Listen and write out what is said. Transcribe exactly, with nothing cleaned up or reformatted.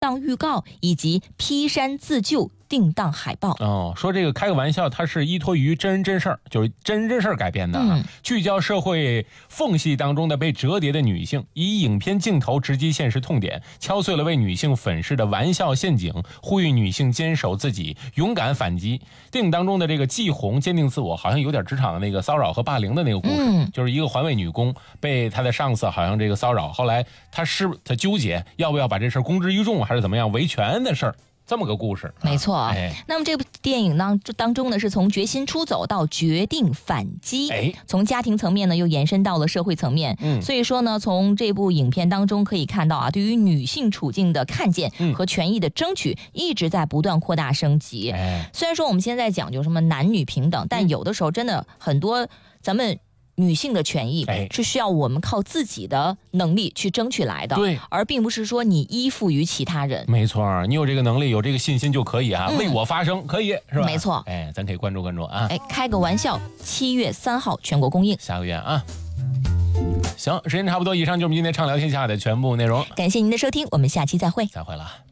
上预告以及披山自救定档海报。 哦，说这个开个玩笑，它是依托于真人真事儿，就是真人真事儿改编的啊、嗯，聚焦社会缝隙当中的被折叠的女性，以影片镜头直击现实痛点，敲碎了为女性粉饰的玩笑陷阱，呼吁女性坚守自己，勇敢反击。电影当中的这个季红坚定自我，好像有点职场的那个骚扰和霸凌的那个故事，嗯、就是一个环卫女工被她的上司好像这个骚扰，后来她是她纠结要不要把这事公之于众，还是怎么样维权的事儿。这么个故事， 没错、啊哎。那么这部电影呢当中呢，是从决心出走到决定反击，哎，从家庭层面呢又延伸到了社会层面。嗯，所以说呢，从这部影片当中可以看到啊，对于女性处境的看见和权益的争取，一直在不断扩大升级。哎，虽然说我们现在讲究什么男女平等，但有的时候真的很多咱们女性的权益是需要我们靠自己的能力去争取来的，对，而并不是说你依附于其他人。 没错，你有这个能力，有这个信心就可以啊，嗯、为我发声，可以是吧？ 没错， 哎，咱可以关注关注啊。 哎，开个玩笑，七月三号全国公映， 下个月啊。行，时间差不多，以上就是我们今天畅聊天下的全部内容。 感谢您的收听，我们下期再会。 再会了。